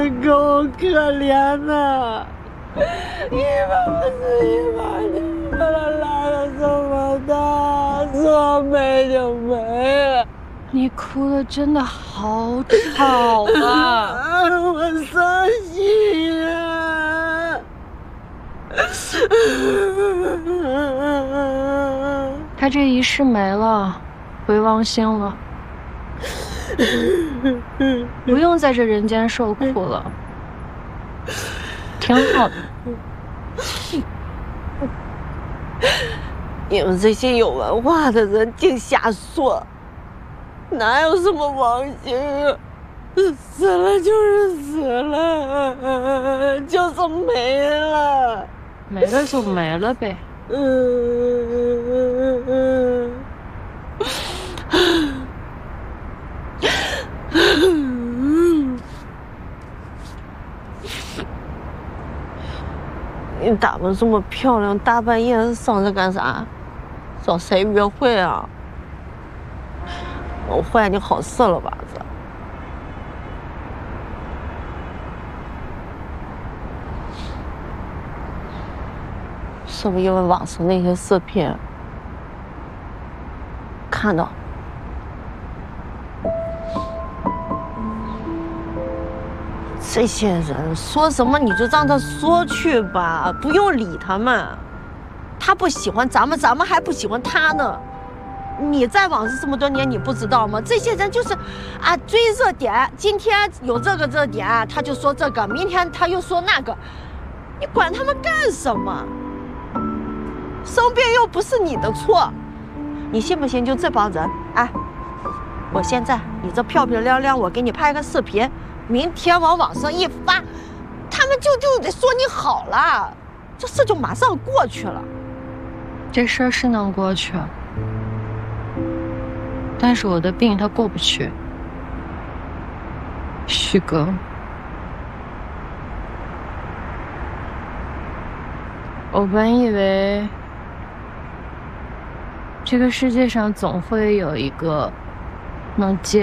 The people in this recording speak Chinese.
够可怜的，一把不是一把，你把他拉的这么大，说没就没。 你哭的真的好吵啊！ 我伤心啊！ 他这一世没了，回王星了，不用在这人间受苦了，挺好的。 你们这些有文化的人净瞎说，哪有什么王星啊？死了就是死了，就是没了， 没了就没了呗。 你打扮这么漂亮，大半夜上这干啥？找谁约会啊？我坏你好事了吧？这是不是因为网上那些视频看到？这些人说什么你就让他说去吧，不用理他们。他不喜欢咱们，咱们还不喜欢他呢。你在网上这么多年，你不知道吗？这些人就是啊，追热点，今天有这个热点，他就说这个，明天他又说那个，你管他们干什么？生病又不是你的错，你信不信？就这帮人，哎，我现在你这漂漂亮亮，我给你拍个视频，明天往网上一发，他们就得说你好了，这事就马上过去了。 这事儿是能过去，但是我的病它过不去。旭哥，我本以为这个世界上总会有一个能接